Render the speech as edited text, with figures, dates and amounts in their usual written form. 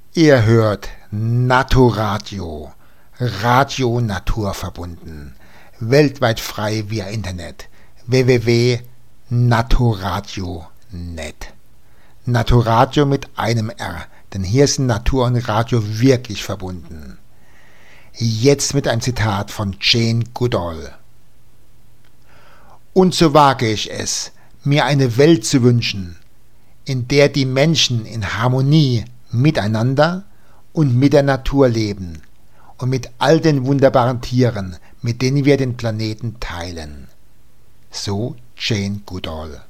Ihr hört Naturadio, Radio naturverbunden, weltweit frei via Internet, www.naturadio.net. Naturadio mit einem R, denn hier sind Natur und Radio wirklich verbunden. Jetzt mit einem Zitat von Jane Goodall. Und so wage ich es, mir eine Welt zu wünschen, in der die Menschen in Harmonie miteinander und mit der Natur leben und mit all den wunderbaren Tieren, mit denen wir den Planeten teilen. So Jane Goodall.